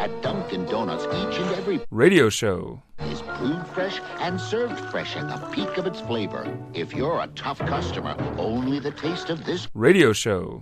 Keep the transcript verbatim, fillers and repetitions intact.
At Dunkin' Donuts, each and every radio show is brewed fresh and served fresh at the peak of its flavor. If you're a tough customer, only the taste of this radio show